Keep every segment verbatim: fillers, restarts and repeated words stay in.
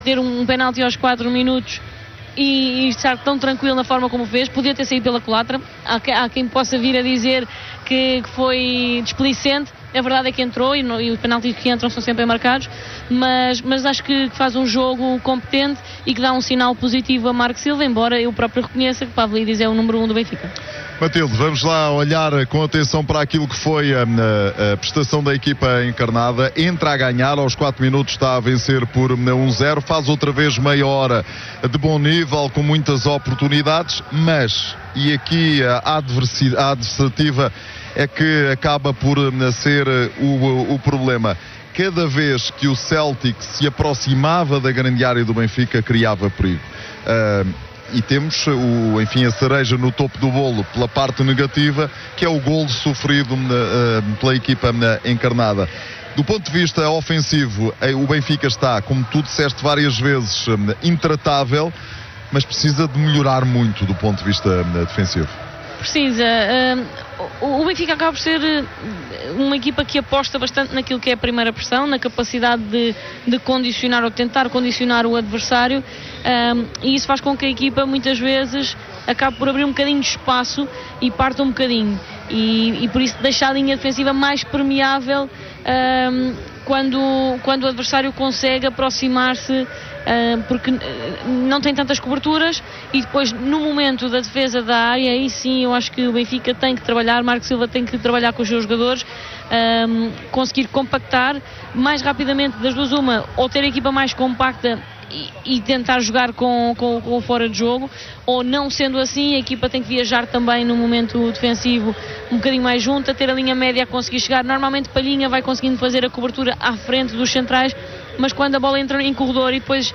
ter um penalti aos quatro minutos e, e estar tão tranquilo na forma como fez. Podia ter saído pela culatra. Há, há quem possa vir a dizer que, que foi displicente. A verdade é que entrou e, no, e os penaltis que entram são sempre marcados, mas, mas acho que, que faz um jogo competente e que dá um sinal positivo a Marco Silva, embora eu próprio reconheça que Pavlidis é o número um do Benfica. Matilde, vamos lá olhar com atenção para aquilo que foi a, a, a prestação da equipa encarnada. Entra a ganhar, aos quatro minutos está a vencer por um zero, faz outra vez meia hora de bom nível, com muitas oportunidades, mas, e aqui a adversativa é que acaba por ser o, o problema. Cada vez que o Celtic se aproximava da grande área do Benfica, criava perigo. Uh, e temos, o, enfim, a cereja no topo do bolo pela parte negativa, que é o golo sofrido uh, pela equipa uh, encarnada. Do ponto de vista ofensivo, o Benfica está, como tu disseste várias vezes, uh, intratável, mas precisa de melhorar muito do ponto de vista uh, defensivo. Precisa. Uh, o Benfica acaba por ser uma equipa que aposta bastante naquilo que é a primeira pressão, na capacidade de, de condicionar ou tentar condicionar o adversário, uh, e isso faz com que a equipa muitas vezes acabe por abrir um bocadinho de espaço e parte um bocadinho, e, e por isso deixa a linha defensiva mais permeável uh, quando, quando o adversário consegue aproximar-se. Uh, porque uh, não tem tantas coberturas, e depois no momento da defesa da área, aí sim eu acho que o Benfica tem que trabalhar, Marco Silva tem que trabalhar com os seus jogadores, uh, conseguir compactar mais rapidamente das duas uma, ou ter a equipa mais compacta e, e tentar jogar com, com, com o fora de jogo, ou não sendo assim a equipa tem que viajar também no momento defensivo um bocadinho mais junta, ter a linha média a conseguir chegar. Normalmente Palhinha vai conseguindo fazer a cobertura à frente dos centrais, mas quando a bola entra em corredor e depois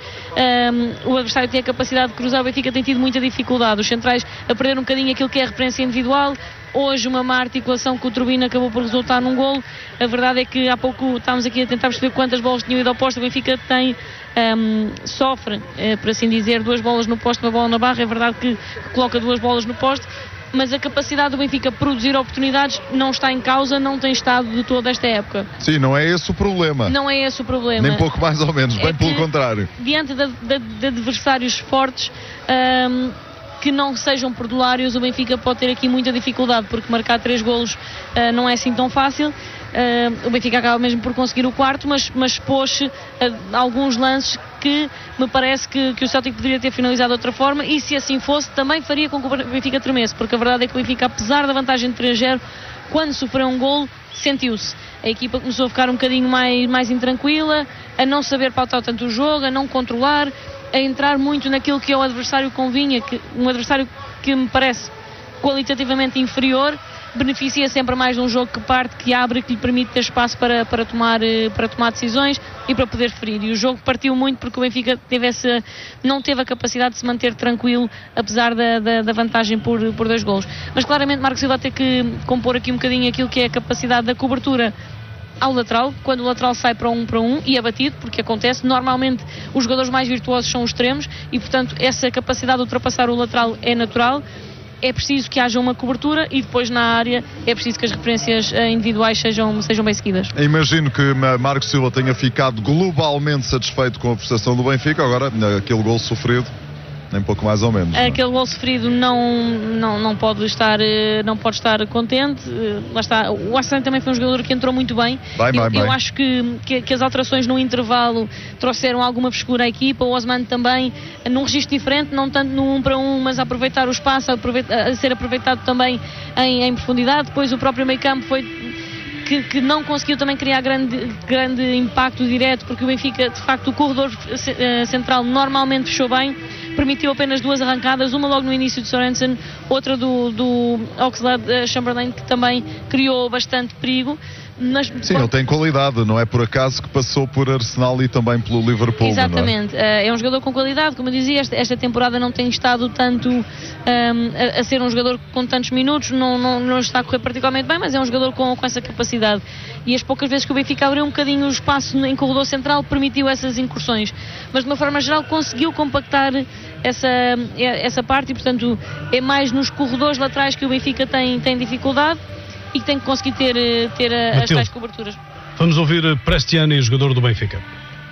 um, o adversário tem a capacidade de cruzar, o Benfica tem tido muita dificuldade. Os centrais a perder um bocadinho aquilo que é a referência individual. Hoje uma má articulação com o Turbino acabou por resultar num golo. A verdade é que há pouco estávamos aqui a tentar perceber quantas bolas tinham ido ao poste. O Benfica tem, um, sofre, eh, por assim dizer, duas bolas no poste, uma bola na barra. É verdade que, que coloca duas bolas no poste, mas a capacidade do Benfica produzir oportunidades não está em causa, não tem estado de toda esta época. Sim, não é esse o problema. Não é esse o problema. Nem pouco mais ou menos, bem é pelo contrário. Diante de, de, de adversários fortes, um, que não sejam perdulários, o Benfica pode ter aqui muita dificuldade, porque marcar três golos uh, não é assim tão fácil. Uh, o Benfica acaba mesmo por conseguir o quarto, mas, mas pôs uh, alguns lances que me parece que, que o Celtic poderia ter finalizado de outra forma, e se assim fosse também faria com que o Benfica tremesse, porque a verdade é que o Benfica, apesar da vantagem de três zero, quando sofreu um golo, sentiu-se. A equipa começou a ficar um bocadinho mais, mais intranquila, a não saber pautar tanto o jogo, a não controlar, a entrar muito naquilo que ao adversário convinha, que, um adversário que me parece qualitativamente inferior, beneficia sempre mais de um jogo que parte, que abre, que lhe permite ter espaço para, para, tomar, para tomar decisões e para poder ferir. E o jogo partiu muito porque o Benfica teve essa, não teve a capacidade de se manter tranquilo, apesar da, da, da vantagem por, por dois golos. Mas claramente Marco Silva tem que compor aqui um bocadinho aquilo que é a capacidade da cobertura ao lateral, quando o lateral sai para um para um e é batido, porque acontece, normalmente os jogadores mais virtuosos são os extremos e portanto essa capacidade de ultrapassar o lateral é natural. É preciso que haja uma cobertura e depois na área é preciso que as referências individuais sejam, sejam bem seguidas. Imagino que Marco Silva tenha ficado globalmente satisfeito com a prestação do Benfica. Agora, aquele gol sofrido, nem pouco mais ou menos. Aquele gol sofrido não, não, não, pode estar, não pode estar contente. Lá está. O Arsene também foi um jogador que entrou muito bem. Bem, eu, bem, eu bem. acho que, que, que as alterações no intervalo trouxeram alguma frescura à equipa. O Osman também num registro diferente, não tanto no um para um, mas a aproveitar o espaço, a, aproveitar, a ser aproveitado também em, em profundidade. Depois o próprio meio campo foi Que, que não conseguiu também criar grande, grande impacto direto, porque o Benfica, de facto, o corredor central normalmente fechou bem, permitiu apenas duas arrancadas, uma logo no início de Sorensen, outra do, do Oxlade-Chamberlain, que também criou bastante perigo. Mas, Sim, ele tem qualidade, não é por acaso que passou por Arsenal e também pelo Liverpool. Exatamente, não é? é um jogador com qualidade, como eu dizia, esta, esta temporada não tem estado tanto um, a, a ser um jogador com tantos minutos, não, não, não está a correr particularmente bem, mas é um jogador com, com essa capacidade, e as poucas vezes que o Benfica abriu um bocadinho o espaço em corredor central permitiu essas incursões, mas de uma forma geral conseguiu compactar essa, essa parte, e portanto é mais nos corredores laterais que o Benfica tem, tem dificuldade e que tem que conseguir ter, ter as tais coberturas. Vamos ouvir Prestiani, jogador do Benfica.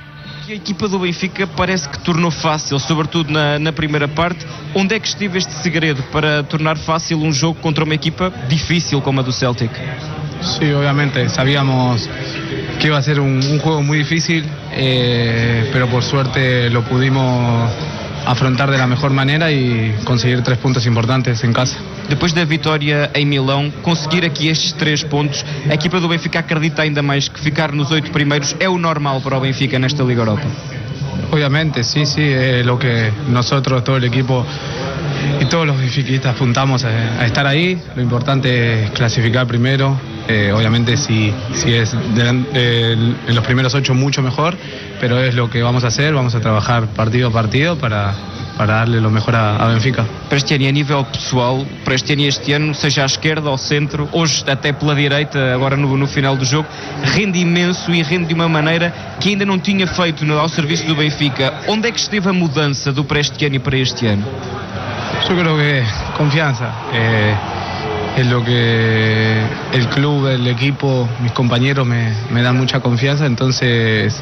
que a equipa do Benfica parece que tornou fácil, sobretudo na, na primeira parte. Onde é que esteve este segredo para tornar fácil um jogo contra uma equipa difícil como a do Celtic? Sí, obviamente, sabíamos que iba a ser un, un juego muy difícil, eh, pero por suerte lo pudimos afrontar de la mejor manera y conseguir tres puntos importantes en casa. Depois da vitória em Milão, conseguir aqui estes três pontos, a equipa do Benfica acredita ainda mais que ficar nos oito primeiros é o normal para o Benfica nesta Liga Europa? Obviamente, sí, sí, es lo que nosotros, todo el equipo y todos los benfiquistas apuntamos a, a estar ahí. Lo importante es clasificar primero. Eh, obviamente si, si es de, de, en los primeros ocho mucho mejor, pero es lo que vamos a hacer, vamos a trabajar partido a partido para, para darle lo mejor a, a Benfica. Para este ano, e a nível pessoal, para este ano e este ano, seja à esquerda, ao centro, hoje até pela direita, agora no, no final do jogo, rende imenso e rende de uma maneira que ainda não tinha feito no, ao serviço do Benfica. Onde é que esteve a mudança do para este ano e para este ano? Yo creo que confianza. Eh, es lo que el club, el equipo, mis compañeros me, me dan mucha confianza, entonces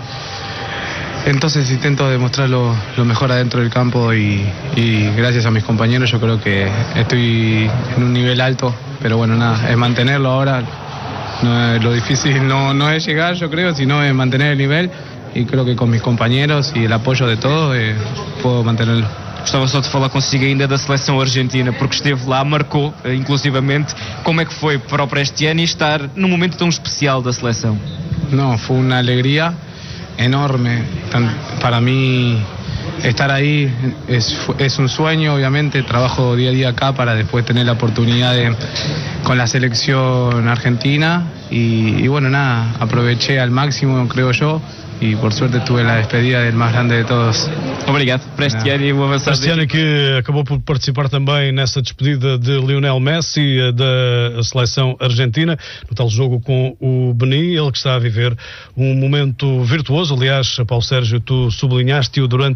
entonces intento demostrar lo, lo mejor adentro del campo y, y gracias a mis compañeros yo creo que estoy en un nivel alto, pero bueno, nada, es mantenerlo ahora. No, lo difícil no, no es llegar, yo creo, sino es mantener el nivel y creo que con mis compañeros y el apoyo de todos eh, puedo mantenerlo. Gostava só de falar consigo ainda da seleção argentina, porque esteve lá, marcou, inclusivamente. Como é que foi para o este ano e estar num momento tão especial da seleção? No, fue una alegría enorme. Para mí estar ahí es, es un sueño, obviamente. Trabajo día a día acá para después tener la oportunidad de, con la selección argentina. Y, y bueno, nada, aproveché al máximo, creo yo. E por sorte tuve a despedida do mais grande de todos. Obrigado, Prestiani, e vou avançar. Prestiani que acabou por participar também nessa despedida de Lionel Messi da seleção argentina, no tal jogo com o Benin, ele que está a viver um momento virtuoso. Aliás, Paulo Sérgio, tu sublinhaste-o durante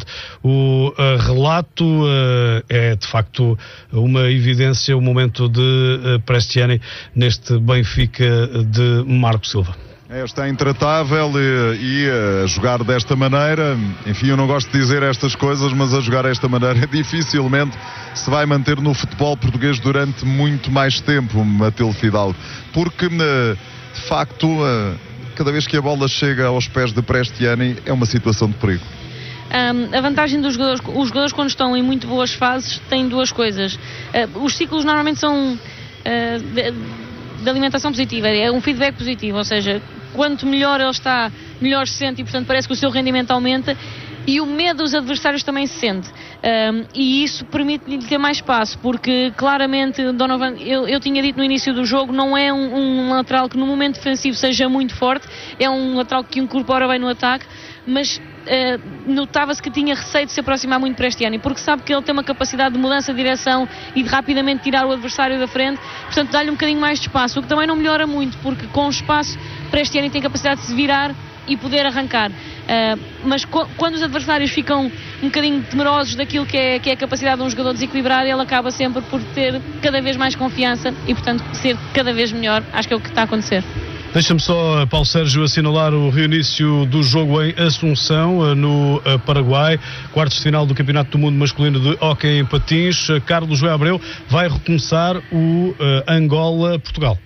o uh, relato, uh, é de facto uma evidência o momento de uh, Prestiani neste Benfica de Marco Silva. É, está intratável e, e a jogar desta maneira, enfim, eu não gosto de dizer estas coisas, mas a jogar desta maneira dificilmente se vai manter no futebol português durante muito mais tempo, Matilde Fidalgo, porque de facto cada vez que a bola chega aos pés de Prestiani é uma situação de perigo. Um, a vantagem dos jogadores, os jogadores quando estão em muito boas fases têm duas coisas. Uh, os ciclos normalmente são uh, de, de alimentação positiva, é um feedback positivo, ou seja, quanto melhor ele está, melhor se sente e portanto parece que o seu rendimento aumenta e o medo dos adversários também se sente. Um, e isso permite-lhe ter mais espaço, porque claramente Donovan, eu, eu tinha dito no início do jogo, não é um, um lateral que no momento defensivo seja muito forte, é um lateral que incorpora bem no ataque, mas uh, notava-se que tinha receio de se aproximar muito para este ano, porque sabe que ele tem uma capacidade de mudança de direção e de rapidamente tirar o adversário da frente, portanto dá-lhe um bocadinho mais de espaço, o que também não melhora muito, porque com o espaço para este ano tem capacidade de se virar e poder arrancar. Uh, mas co- quando os adversários ficam um bocadinho temerosos daquilo que é, que é a capacidade de um jogador desequilibrado, ele acaba sempre por ter cada vez mais confiança e, portanto, ser cada vez melhor. Acho que é o que está a acontecer. Deixa-me só, Paulo Sérgio, assinalar o reinício do jogo em Assunção, no Paraguai, quartos de final do Campeonato do Mundo Masculino de Hóquei em Patins. Carlos João Abreu vai recomeçar o uh, Angola-Portugal.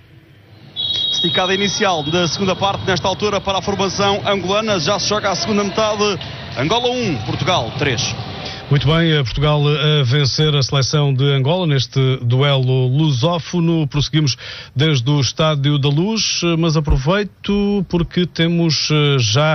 Esticada inicial da segunda parte, nesta altura para a formação angolana, já se joga a segunda metade. Angola um, Portugal três. Muito bem, Portugal a vencer a seleção de Angola neste duelo lusófono. Prosseguimos desde o Estádio da Luz, mas aproveito porque temos já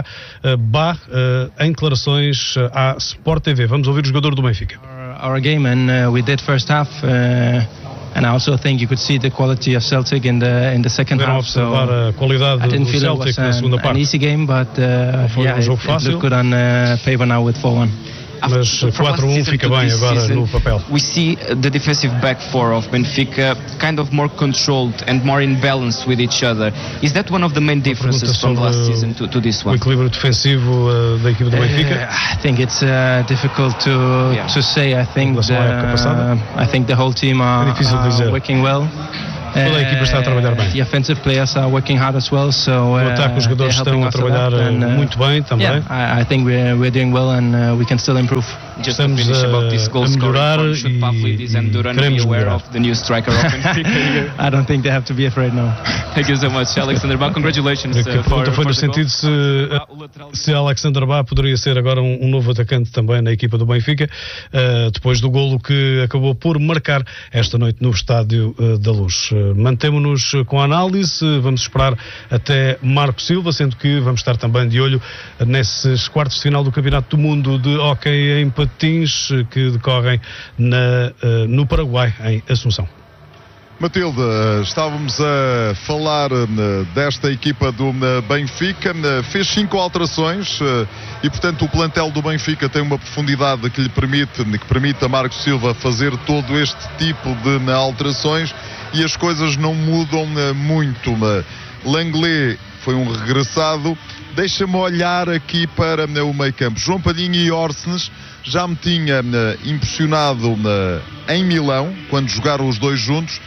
Bá em declarações à Sport T V. Vamos ouvir o jogador do Benfica. Our, our game and uh, we did first half uh... And I also think you could see the quality of Celtic in the in the second half. observar so a qualidade I didn't do feel Celtic it was na segunda an, parte. An easy game, but uh, yeah, um jogo it, fácil. it looked good on uh, paper now with four one. Mas quatro a um fica bem agora season, no papel. We see the defensive back four of Benfica kind of more controlled and more in balance with each other. Is that one of the main differences from last season to, to this one? O equilíbrio defensivo uh, da equipe do Benfica. Uh, I think it's uh, difficult to yeah. to say. I think the, uh, I think the whole team are, é are working well. Toda a equipa está a trabalhar bem. The offensive players are working hard as well, so uh, no ataque os jogadores estão a trabalhar and, uh, muito bem também. Yeah, I, I think we're, we're doing well and uh, we can still improve. Just to finish about this goal scoring, should Pavlidis and Duran be aware of the new striker of Benfica? I don't think they have to be afraid now. Thank you so much, Alexander Bá. Congratulations. A pergunta foi no sentido se, se Alexander Bá poderia ser agora um, um novo atacante também na equipa do Benfica, uh, depois do golo que acabou por marcar esta noite no Estádio uh, da Luz. Uh, Mantemo-nos com a análise, vamos esperar até Marco Silva, sendo que vamos estar também de olho nesses quartos de final do Campeonato do Mundo de Hóquei em patins que decorrem na, uh, no Paraguai, em Assunção. Matilde, estávamos a falar desta equipa do Benfica, fez cinco alterações e, portanto, o plantel do Benfica tem uma profundidade que lhe permite, que permite a Marco Silva fazer todo este tipo de alterações e as coisas não mudam muito. Langley foi um regressado. Deixa-me olhar aqui para o meio-campo. João Palhinha e Orsnes já me tinha impressionado em Milão, quando jogaram os dois juntos.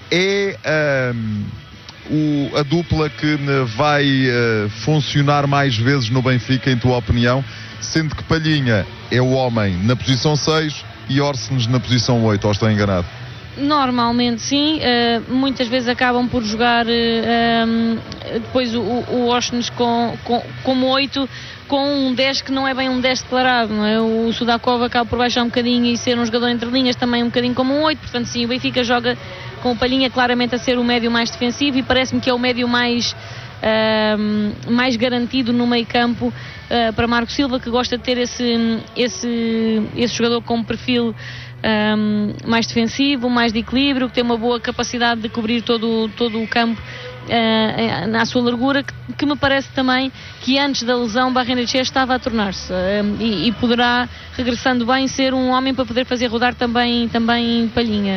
É um, o, a dupla que vai uh, funcionar mais vezes no Benfica, em tua opinião, sendo que Palhinha é o homem na posição seis e Orsnes na posição oito, ou estou enganado? Normalmente sim, uh, muitas vezes acabam por jogar uh, um, depois o, o Orsnes com, com, como oito, com um dez que não é bem um dez declarado, não é? O Sudakov acaba por baixar um bocadinho e ser um jogador entre linhas também um bocadinho como um oito, portanto sim, o Benfica joga com o Palhinha claramente a ser o médio mais defensivo e parece-me que é o médio mais, uh, mais garantido no meio campo uh, para Marco Silva, que gosta de ter esse, esse, esse jogador com um perfil um, mais defensivo, mais de equilíbrio, que tem uma boa capacidade de cobrir todo, todo o campo uh, na sua largura, que, que me parece também que antes da lesão Barrenetxea estava a tornar-se uh, e, e poderá, regressando bem, ser um homem para poder fazer rodar também, também Palhinha.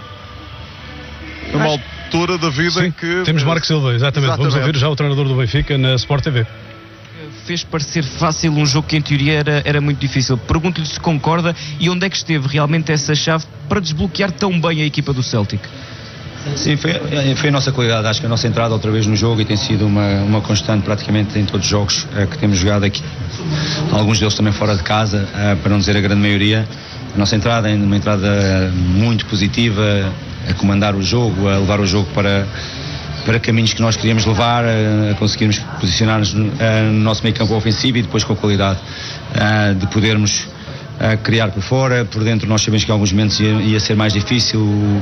Numa altura da vida Sim, em que... temos Marco Silva, exatamente. exatamente. Vamos ouvir já o treinador do Benfica na Sport T V. Fez parecer fácil um jogo que em teoria era, era muito difícil. Pergunto-lhe se concorda e onde é que esteve realmente essa chave para desbloquear tão bem a equipa do Celtic? Sim, foi, foi a nossa qualidade. Acho que a nossa entrada outra vez no jogo e tem sido uma, uma constante praticamente em todos os jogos uh, que temos jogado aqui. Alguns deles também fora de casa, uh, para não dizer a grande maioria. A nossa entrada é uma entrada muito positiva, a comandar o jogo, a levar o jogo para, para caminhos que nós queríamos levar, a conseguirmos posicionar-nos no, no nosso meio campo ofensivo e depois com a qualidade de podermos criar por fora. Por dentro nós sabemos que em alguns momentos ia, ia ser mais difícil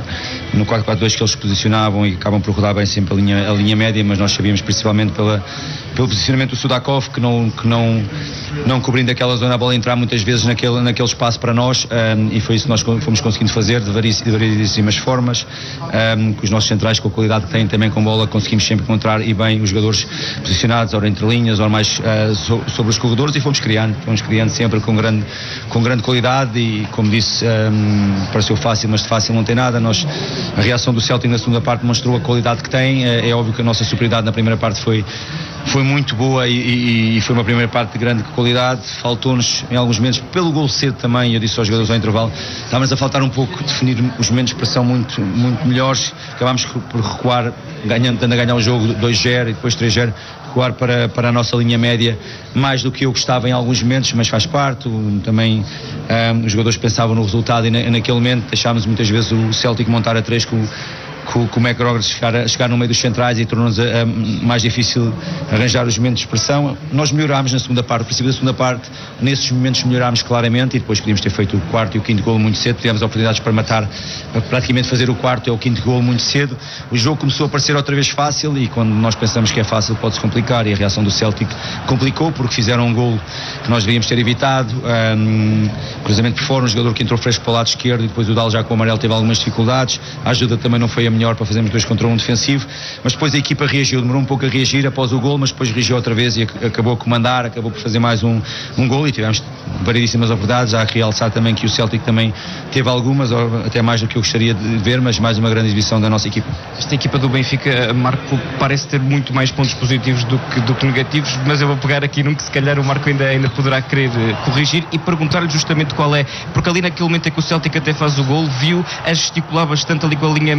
no quatro quatro dois que eles se posicionavam e acabam por rodar bem sempre a linha, a linha média, mas nós sabíamos principalmente pela, pelo posicionamento do Sudakov que não, que não, não cobrindo aquela zona, a bola entrar muitas vezes naquele, naquele espaço para nós, um, e foi isso que nós fomos conseguindo fazer de variedíssimas formas, um, com os nossos centrais, com a qualidade que têm também com bola, conseguimos sempre encontrar e bem os jogadores posicionados, ora entre linhas, ora mais uh, so, sobre os corredores, e fomos criando, fomos criando sempre com grande, com grande qualidade e, como disse, um, pareceu fácil, mas de fácil não tem nada. Nós, a reação do Celtic na segunda parte mostrou a qualidade que tem. É, é óbvio que a nossa superioridade na primeira parte foi, foi muito boa e, e, e foi uma primeira parte de grande qualidade. Faltou-nos em alguns momentos, pelo gol cedo também, eu disse aos jogadores ao intervalo, estávamos a faltar um pouco definir os momentos de pressão muito, muito melhores. Acabámos por recuar, ganhando, tendo a ganhar o jogo dois zero e depois três zero, recuar para, para a nossa linha média mais do que eu gostava em alguns momentos, mas faz parte. Também um, os jogadores pensavam no resultado e na, naquele momento deixámos muitas vezes o Celtic montar a três com com, com o McGregor chegar, chegar no meio dos centrais e tornou-nos a, a mais difícil arranjar os momentos de pressão. Nós melhorámos na segunda parte, no princípio da segunda parte, nesses momentos melhorámos claramente e depois podíamos ter feito o quarto e o quinto golo muito cedo, tivemos oportunidades para matar, para praticamente fazer o quarto e o quinto golo muito cedo. O jogo começou a parecer outra vez fácil e quando nós pensamos que é fácil pode-se complicar, e a reação do Celtic complicou porque fizeram um golo que nós devíamos ter evitado, um, cruzamento por fora, um jogador que entrou fresco para o lado esquerdo e depois o Dal já com o amarelo teve algumas dificuldades, a ajuda também não foi a melhor para fazermos dois contra um defensivo, mas depois a equipa reagiu, demorou um pouco a reagir após o gol, mas depois reagiu outra vez e acabou a comandar, acabou por fazer mais um, um gol e tivemos variedíssimas oportunidades. Há a realçar também que o Celtic também teve algumas, até mais do que eu gostaria de ver, mas mais uma grande exibição da nossa equipa. Esta equipa do Benfica, Marco, parece ter muito mais pontos positivos do que, do que negativos, mas eu vou pegar aqui num que se calhar o Marco ainda, ainda poderá querer corrigir e perguntar-lhe justamente qual é, porque ali naquele momento em que o Celtic até faz o gol, viu a gesticular bastante ali com a linha média e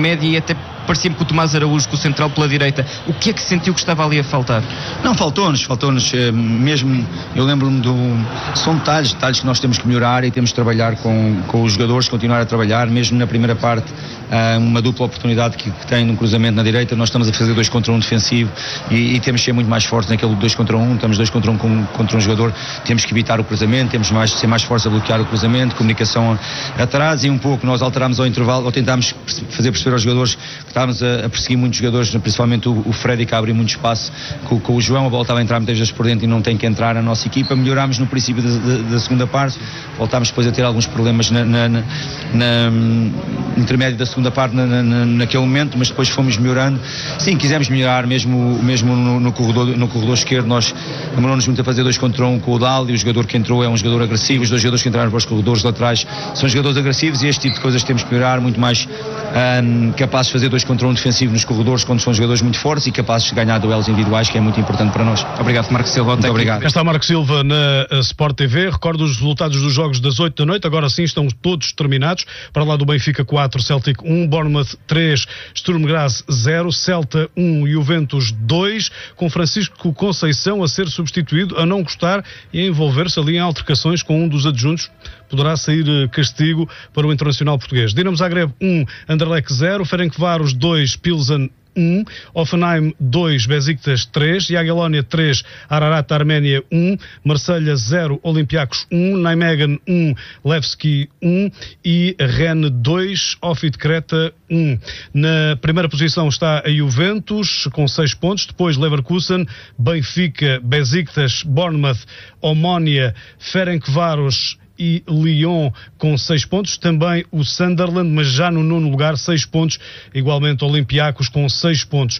até parecia-me que o Tomás Araújo, com o central pela direita, o que é que sentiu que estava ali a faltar? Não, faltou-nos, faltou-nos mesmo, eu lembro-me do, são detalhes, detalhes que nós temos que melhorar e temos que trabalhar com, com os jogadores, continuar a trabalhar, mesmo na primeira parte, uma dupla oportunidade que, que tem no cruzamento na direita, nós estamos a fazer dois contra um defensivo e, e temos que ser muito mais fortes naquele dois contra um, estamos dois contra um com, contra um jogador, temos que evitar o cruzamento, temos mais, ser mais fortes a bloquear o cruzamento, comunicação atrás e um pouco, nós alterámos ao intervalo, ou tentámos fazer perceber aos jogadores que estávamos a, a perseguir muitos jogadores, principalmente o, o Freddy, que abre muito espaço com, com o João, a bola estava a entrar muitas vezes por dentro e não tem que entrar na nossa equipa, melhorámos no princípio da, da, da segunda parte, voltámos depois a ter alguns problemas na, na, na, na no intermédio da segunda parte na, na, naquele momento, mas depois fomos melhorando. Sim, quisemos melhorar mesmo, mesmo no, no, corredor, no corredor esquerdo, nós demoramos muito a fazer dois contra um com o Dali, o jogador que entrou é um jogador agressivo, os dois jogadores que entraram para os corredores laterais são jogadores agressivos e este tipo de coisas temos que melhorar, muito mais um, capazes de fazer dois contra um defensivo nos corredores quando são jogadores muito fortes e capazes de ganhar duelos individuais, que é muito importante para nós. Obrigado, Marco Silva. Muito obrigado. Cá está Marco Silva na Sport T V. Recordo os resultados dos jogos das oito da noite. Agora sim estão todos terminados. Para lá do Benfica quatro, Celtic um, Bournemouth três, Sturm Graz zero, Celta um, Juventus dois, com Francisco Conceição a ser substituído, a não gostar e a envolver-se ali em altercações com um dos adjuntos. Poderá sair castigo para o internacional português. Dinamo Zagreb um, Anderlecht zero, Ferencváros dois, Pilsen um, Hoffenheim dois, Besiktas três, Jagiellonia três, Ararat Arménia um, Marselha zero, Olympiacos um, Nijmegen um, Levski um e Rennes dois, Ofid Creta um. Na primeira posição está a Juventus com seis pontos, depois Leverkusen, Benfica, Besiktas, Bournemouth, Omonia, Ferencváros e Lyon com seis pontos, também o Sunderland, mas já no nono lugar, seis pontos, igualmente Olympiacos com seis pontos.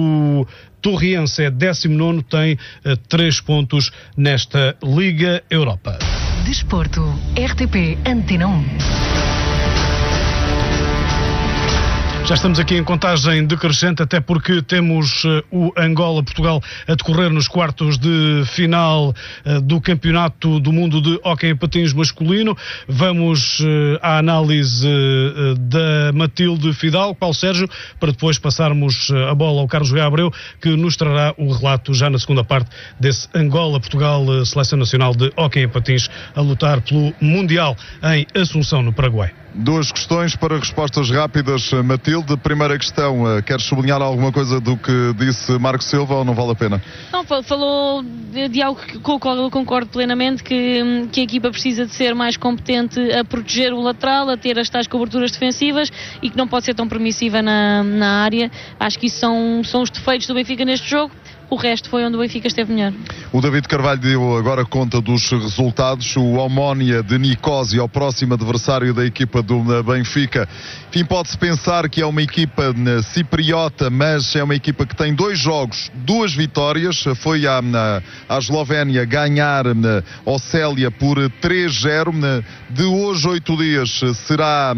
O Torriense é décimo nono, tem uh, três pontos nesta Liga Europa. Desporto, R T P Antena um. Já estamos aqui em contagem decrescente, até porque temos uh, o Angola-Portugal a decorrer nos quartos de final uh, do Campeonato do Mundo de Hóquei em Patins masculino. Vamos uh, à análise uh, da Matilde Fidalgo, Paulo Sérgio, para depois passarmos uh, a bola ao Carlos Gá Abreu, que nos trará o relato já na segunda parte desse Angola-Portugal, uh, Seleção Nacional de Hóquei em Patins, a lutar pelo Mundial em Assunção, no Paraguai. Duas questões para respostas rápidas, Matilde. Primeira questão, queres sublinhar alguma coisa do que disse Marco Silva ou não vale a pena? Não, falou de, de algo com o qual eu concordo plenamente, que, que a equipa precisa de ser mais competente a proteger o lateral, a ter as tais coberturas defensivas e que não pode ser tão permissiva na, na área. Acho que isso são, são os defeitos do Benfica neste jogo. O resto foi onde o Benfica esteve melhor. O David Carvalho deu agora conta dos resultados. O Omonia de Nicosia, o próximo adversário da equipa do Benfica. Enfim, pode-se pensar que é uma equipa cipriota, mas é uma equipa que tem dois jogos, duas vitórias. Foi à, à Eslovénia ganhar ao Célia por três zero. De hoje, oito dias, será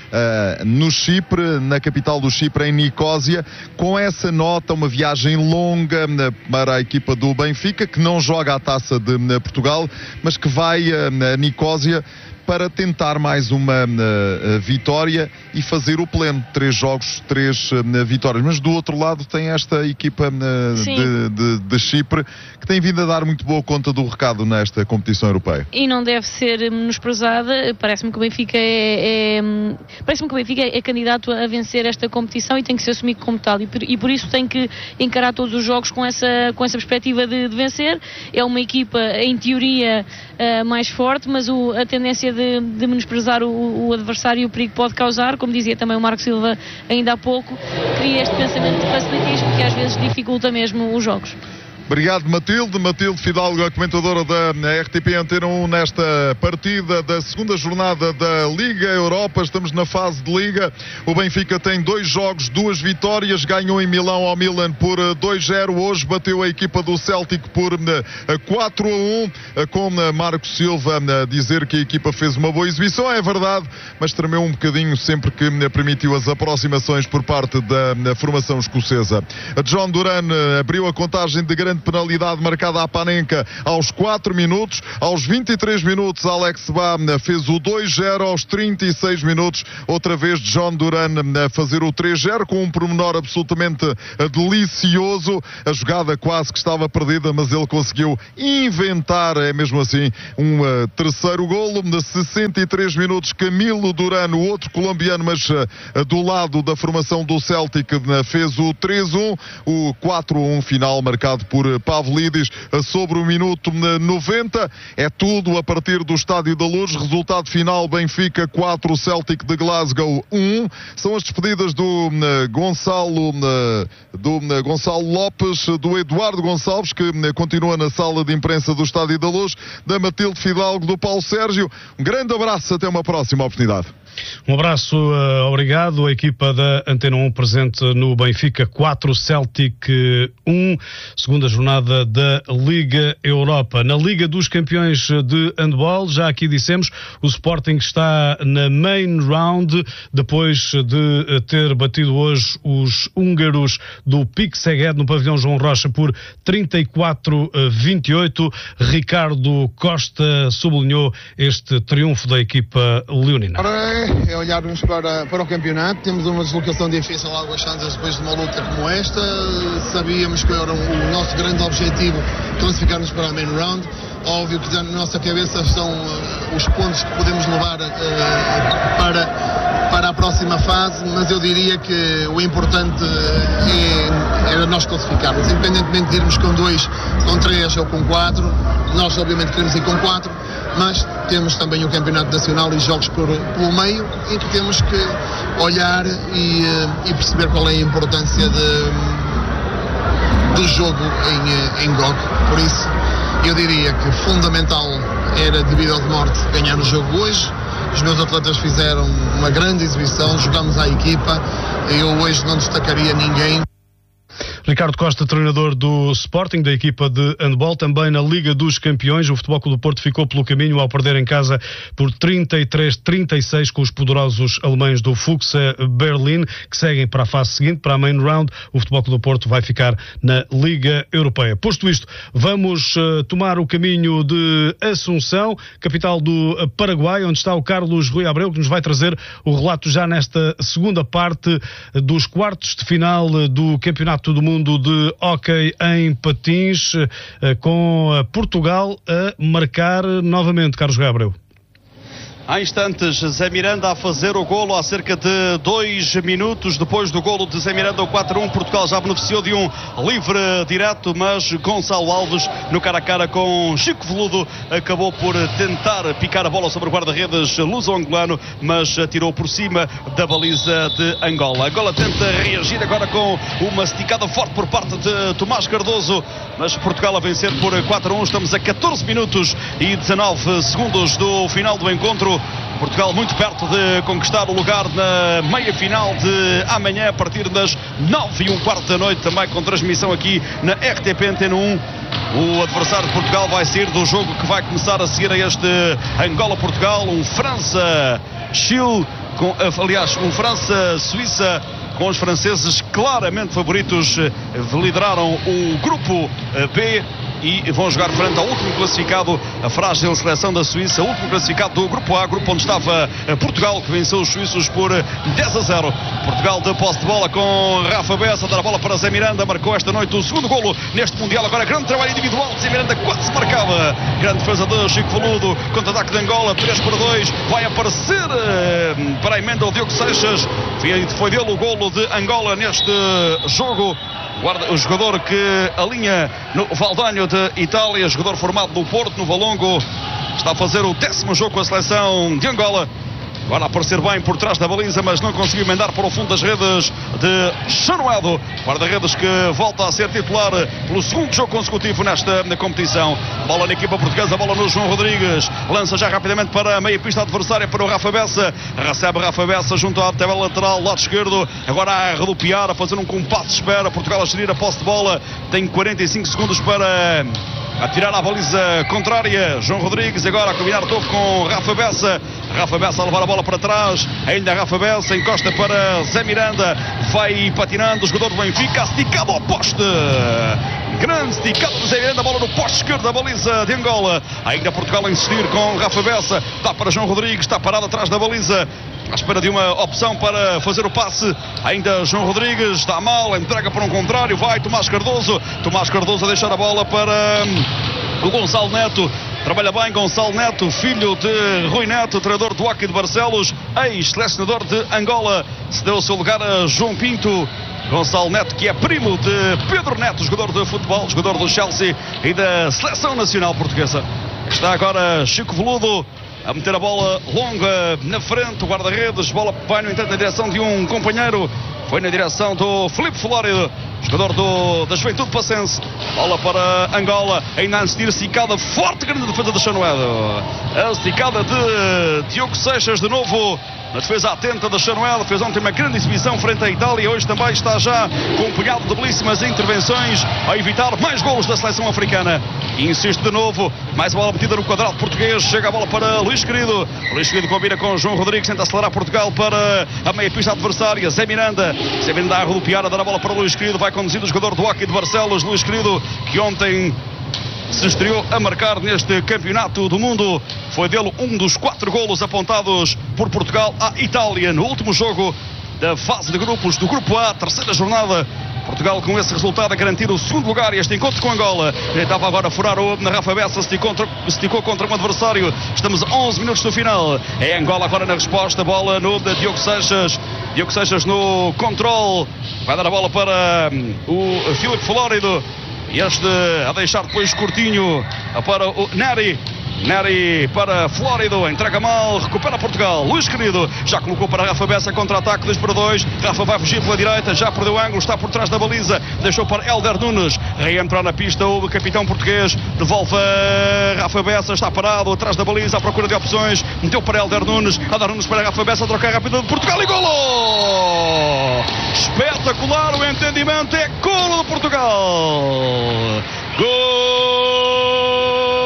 no Chipre, na capital do Chipre, em Nicosia. Com essa nota, uma viagem longa para a equipa do Benfica, que não joga a Taça de Portugal, mas que vai a Nicosia para tentar mais uma uh, vitória e fazer o pleno. Três jogos, três uh, vitórias. Mas do outro lado tem esta equipa uh, de, de, de Chipre, que tem vindo a dar muito boa conta do recado nesta competição europeia. E não deve ser menosprezada. Parece-me que o Benfica é, é parece-me que o Benfica é candidato a vencer esta competição e tem que ser assumido como tal. E por, e por isso tem que encarar todos os jogos com essa, com essa perspectiva de, de vencer. É uma equipa, em teoria, uh, mais forte, mas o, a tendência de De, de menosprezar o, o adversário e o perigo que pode causar, como dizia também o Marco Silva ainda há pouco, cria este pensamento de facilitismo que às vezes dificulta mesmo os jogos. Obrigado, Matilde. Matilde Fidalgo, a comentadora da R T P Antena um nesta partida da segunda jornada da Liga Europa. Estamos na fase de Liga. O Benfica tem dois jogos, duas vitórias. Ganhou em Milão ao Milan por dois zero. Hoje bateu a equipa do Celtic por quatro a um. Com Marco Silva a dizer que a equipa fez uma boa exibição. É verdade, mas tremeu um bocadinho sempre que permitiu as aproximações por parte da formação escocesa. A John Duran abriu a contagem de grande grande penalidade marcada à Panenka aos quatro minutos. Aos vinte e três minutos, Alex Ba fez o dois zero. Aos trinta e seis minutos, outra vez John Duran a fazer o três zero com um pormenor absolutamente delicioso. A jogada quase que estava perdida, mas ele conseguiu inventar, é mesmo assim, um uh, terceiro golo. De sessenta e três minutos, Camilo Duran, o outro colombiano, mas uh, do lado da formação do Celtic, uh, fez o três um. O quatro a um final marcado por uh, Pavlidis uh, sobre o minuto uh, noventa. É tudo a partir do Estádio da Luz. Resultado final: Benfica quatro, Celtic de Glasgow um. São as despedidas do uh, Gonçalo uh, do uh, Gonçalo Lopes, do Eduardo Gonçalves, que uh, continua na sala de imprensa do Estádio da Luz, da Matilde Fidalgo, do Paulo Sérgio. Um grande abraço, até uma próxima oportunidade. Um abraço, uh, obrigado. A equipa da Antena um presente no Benfica quatro, Celtic um, segunda jornada da Liga Europa. Na Liga dos Campeões de Handball, já aqui dissemos, o Sporting está na main round, depois de ter batido hoje os húngaros do Pique Szeged no pavilhão João Rocha por trinta e quatro a vinte e oito. Ricardo Costa sublinhou este triunfo da equipa leonina. É olharmos para, para o campeonato. Temos uma deslocação difícil a Águas Santas depois de uma luta como esta. Sabíamos que era o nosso grande objetivo classificar-nos para a main round. Óbvio que na nossa cabeça estão uh, os pontos que podemos levar uh, para, para a próxima fase, mas eu diria que o importante é, era nós classificarmos. Independentemente de irmos com dois, com três ou com quatro, nós obviamente queremos ir com quatro, mas temos também o Campeonato Nacional e jogos por, pelo meio, em que temos que olhar e, e perceber qual é a importância de, do jogo em, em bloco. Por isso, eu diria que fundamental era, devido ao de morte, ganhar o jogo hoje. Os meus atletas fizeram uma grande exibição, jogamos à equipa. Eu hoje não destacaria ninguém. Ricardo Costa, treinador do Sporting, da equipa de handball. Também na Liga dos Campeões, o Futebol Clube do Porto ficou pelo caminho ao perder em casa por trinta e três a trinta e seis com os poderosos alemães do Fuchsia Berlin, que seguem para a fase seguinte, para a main round. O Futebol Clube do Porto vai ficar na Liga Europeia. Posto isto, vamos uh, tomar o caminho de Assunção, capital do Paraguai, onde está o Carlos Rui Abreu, que nos vai trazer o relato já nesta segunda parte dos quartos de final do Campeonato do Mundo de hóquei em patins, com Portugal a marcar novamente. Carlos Rui Abreu. Há instantes, Zé Miranda a fazer o golo há cerca de dois minutos depois do golo de Zé Miranda, o quatro a um. Portugal já beneficiou de um livre direto, mas Gonçalo Alves, no cara a cara com Chico Veludo, acabou por tentar picar a bola sobre o guarda-redes luso-angolano, mas tirou por cima da baliza de Angola. Angola tenta reagir agora com uma esticada forte por parte de Tomás Cardoso, mas Portugal a vencer por quatro a um. Estamos a catorze minutos e dezanove segundos do final do encontro. Portugal muito perto de conquistar o lugar na meia-final de amanhã, a partir das nove e um quarto da noite, também com transmissão aqui na R T P Antena um. O adversário de Portugal vai sair do jogo que vai começar a seguir a este Angola-Portugal, um França-Chile, com, aliás, um França-Suíça, com os franceses claramente favoritos, lideraram o grupo B e vão jogar frente ao último classificado, a frágil seleção da Suíça, o último classificado do grupo A, grupo onde estava Portugal, que venceu os suíços por dez a zero. Portugal de posse de bola com Rafa Bessa, a dar a bola para Zé Miranda, marcou esta noite o segundo golo neste Mundial. Agora grande trabalho individual de Zé Miranda, quase se marcava. Grande defesa de Chico Veludo, contra-ataque de Angola, três por dois, vai aparecer para a emenda o Diogo Seixas, foi dele o golo de Angola neste jogo. Guarda, o jogador que alinha no Valdanho de Itália, jogador formado no Porto, no Valongo, está a fazer o décimo jogo com a seleção de Angola. Agora a aparecer bem por trás da baliza, mas não conseguiu emendar para o fundo das redes de Chanoedo. Guarda-redes que volta a ser titular pelo segundo jogo consecutivo nesta na competição. Bola na equipa portuguesa, bola no João Rodrigues. Lança já rapidamente para a meia pista adversária para o Rafa Bessa. Recebe Rafa Bessa junto à tabela lateral, lado esquerdo. Agora a rodopiar, a fazer um compasso de espera. Portugal a gerir a posse de bola. Tem quarenta e cinco segundos para atirar à baliza contrária. João Rodrigues agora a combinar toque com Rafa Bessa. Rafa Bessa a levar a bola para trás. Ainda Rafa Bessa encosta para Zé Miranda. vai patinando o jogador do Benfica, esticado ao poste. Grande esticado do Zé Miranda, a bola no poste esquerdo da baliza de Angola. Ainda Portugal a insistir com Rafa Bessa. Dá para João Rodrigues, está parado atrás da baliza, à espera de uma opção para fazer o passe. Ainda João Rodrigues, está mal, entrega para um contrário, vai Tomás Cardoso. Tomás Cardoso a deixar a bola para o Gonçalo Neto. Trabalha bem Gonçalo Neto, filho de Rui Neto, treinador do Hockey de Barcelos, ex-selecionador de Angola. Cedeu o seu lugar a João Pinto. Gonçalo Neto, que é primo de Pedro Neto, jogador de futebol, jogador do Chelsea e da Seleção Nacional Portuguesa. Está agora Chico Veludo a meter a bola longa na frente, o guarda-redes, bola vai no entanto na direção de um companheiro, foi na direção do Filipe Flórido, jogador do, da Juventude Passense. Bola para Angola, ainda a insistir, esticada forte, grande defesa de Chanoedo. A esticada de Diogo Seixas de novo, na defesa atenta da Chanoel, fez ontem uma grande exibição frente à Itália, hoje também está já com um punhado de belíssimas intervenções a evitar mais golos da seleção africana. E insiste de novo, mais bola metida no quadrado português, chega a bola para Luís Querido. Luís Querido combina com João Rodrigues, tenta acelerar Portugal para a meia pista adversária. Zé Miranda, Zé Miranda a rodopiar, a dar a bola para Luís Querido, vai conduzindo o jogador do Hockey de Barcelos, Luís Querido, que ontem se estreou a marcar neste campeonato do mundo. Foi dele um dos quatro golos apontados por Portugal à Itália no último jogo da fase de grupos do Grupo A, terceira jornada. Portugal com esse resultado a garantir o segundo lugar e este encontro com Angola. Estava agora a furar o na Rafa Bessa, se esticou, esticou contra um adversário. Estamos a onze minutos do final. É Angola agora na resposta, bola no de Diogo Seixas. Diogo Seixas no controle. Vai dar a bola para o Filipe Flórido. E este a deixar depois curtinho para o Neri. Neri para Flórido, entrega mal, recupera Portugal. Luís Querido já colocou para Rafa Bessa, contra-ataque, dois para dois. Rafa vai fugir pela direita, já perdeu o ângulo, está por trás da baliza, deixou para Hélder Nunes, reentrar na pista o capitão português, devolve a Rafa Bessa, está parado atrás da baliza à procura de opções, meteu para Hélder Nunes, Hélder Nunes para Rafa Bessa, trocar rápido de Portugal e golo! Espetacular o entendimento, é golo de Portugal! Gol!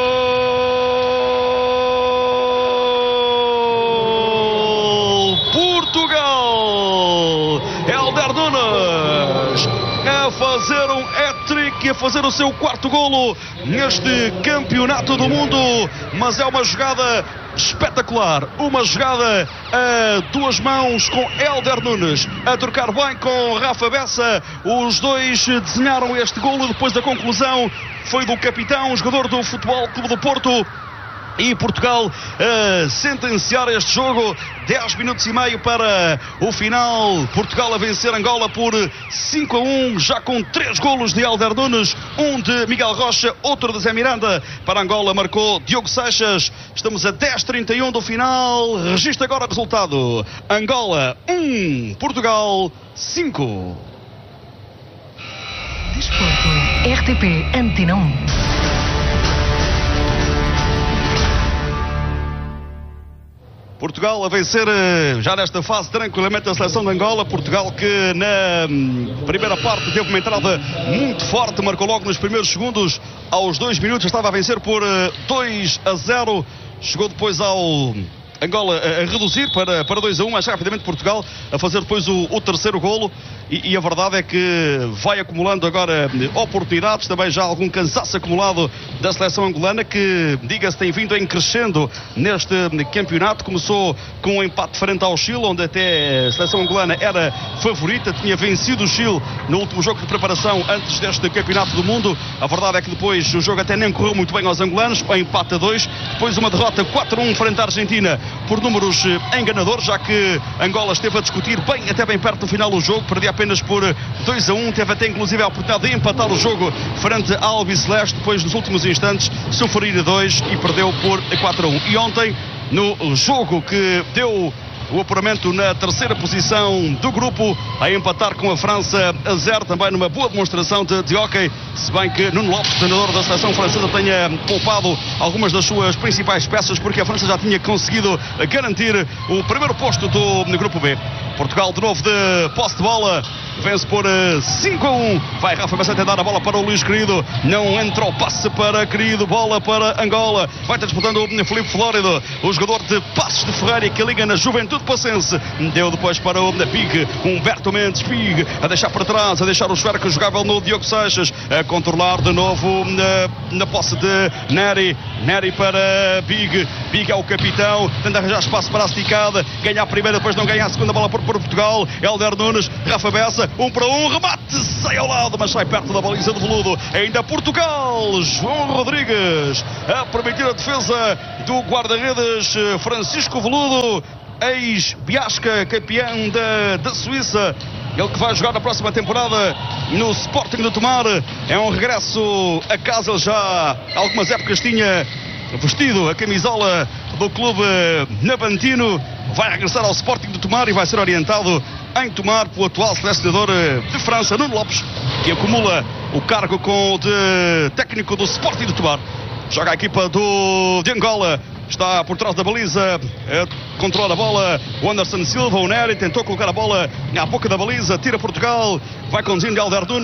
Hélder Nunes a fazer um hat-trick, a fazer o seu quarto golo neste campeonato do mundo, mas é uma jogada espetacular, uma jogada a duas mãos com Hélder Nunes a trocar bem com Rafa Bessa. Os dois desenharam este golo, depois da conclusão foi do capitão, jogador do Futebol Clube do Porto. E Portugal a sentenciar este jogo, dez minutos e meio para o final. Portugal a vencer Angola por cinco a um, já com três golos de Hélder Nunes, um de Miguel Rocha, outro de Zé Miranda. Para Angola marcou Diogo Seixas. Estamos a dez e trinta e um do final. Registra agora o resultado: Angola um, Portugal cinco. Desporto, R T P Antena um. Portugal a vencer já nesta fase tranquilamente a seleção de Angola. Portugal que na primeira parte teve uma entrada muito forte, marcou logo nos primeiros segundos, aos dois minutos estava a vencer por dois a zero, chegou depois ao Angola a reduzir para, para dois a um, mas rapidamente Portugal a fazer depois o, o terceiro golo. E, e a verdade é que vai acumulando agora oportunidades, também já algum cansaço acumulado da seleção angolana, que, diga-se, tem vindo em crescendo neste campeonato. Começou com um empate frente ao Chile, onde até a seleção angolana era favorita, tinha vencido o Chile no último jogo de preparação antes deste campeonato do mundo. A verdade é que depois o jogo até nem correu muito bem aos angolanos, o empate a dois, depois uma derrota quatro a um frente à Argentina por números enganadores, já que Angola esteve a discutir bem, até bem perto do final do jogo, perdia apenas por dois a um, teve até inclusive a oportunidade de empatar o jogo frente ao Albiceleste, depois nos últimos instantes sofrer a dois e perdeu por quatro a um. E ontem, no jogo que deu o apuramento na terceira posição do grupo, a empatar com a França a zero, também numa boa demonstração de, de hóquei, se bem que Nuno Lopes, treinador da seleção francesa, tenha poupado algumas das suas principais peças, porque a França já tinha conseguido garantir o primeiro posto do no grupo B. Portugal de novo de posse de bola, vence por cinco a um. Vai Rafa Bessa tentar a bola para o Luís Querido, não entra o passe para Querido, bola para Angola, vai estar disputando o Filipe Flórido, o jogador de Passos de Ferreira que liga na Juventude Passense, deu depois para o Pig, Humberto Mendes, Pig, a deixar para trás, a deixar o jogar que jogava no Diogo Seixas, a controlar de novo na, na posse de Neri, Neri para Pig, Pig é o capitão, tenta arranjar espaço para a esticada, ganha a primeira, depois não ganha a segunda bola por, por Portugal, Helder Nunes, Rafa Bessa, um para um, remate, sai ao lado, mas sai perto da baliza de Veludo, ainda Portugal, João Rodrigues, a permitir a defesa do guarda-redes Francisco Veludo, ex-Biasca, campeão da, da Suíça, ele que vai jogar na próxima temporada no Sporting de Tomar, é um regresso a casa, ele já há algumas épocas tinha vestido a camisola do clube navantino, vai regressar ao Sporting de Tomar e vai ser orientado em Tomar pelo atual selecionador de França, Nuno Lopes, que acumula o cargo com o de técnico do Sporting de Tomar. Joga a equipa do, de Angola, está por trás da baliza, é, controla a bola o Anderson Silva, o Nery tentou colocar a bola à boca da baliza, tira Portugal, vai conduzindo Helder Nunes.